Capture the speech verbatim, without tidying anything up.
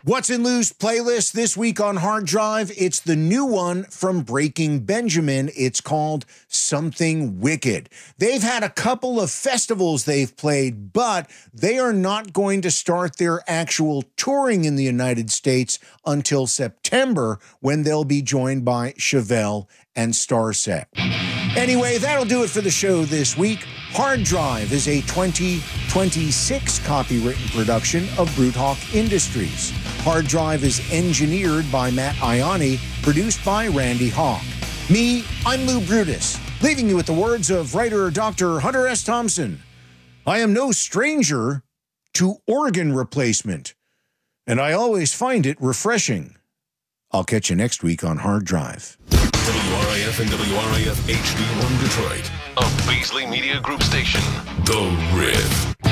What's in Lou's playlist this week on Hard Drive? It's the new one from Breaking Benjamin. It's called Something Wicked. They've had a couple of festivals they've played, but they are not going to start their actual touring in the United States until September, when they'll be joined by Chevelle and Starset. Anyway, that'll do it for the show this week. Hard Drive is a twenty twenty-six copywritten production of Brute Hawk Industries. Hard Drive is engineered by Matt Ioni, produced by Randy Hawk. Me, I'm Lou Brutus, leaving you with the words of writer Doctor Hunter S. Thompson. I am no stranger to organ replacement, and I always find it refreshing. I'll catch you next week on Hard Drive. W R I F and W R I F H D one Detroit, a Beasley Media Group station. The Riff.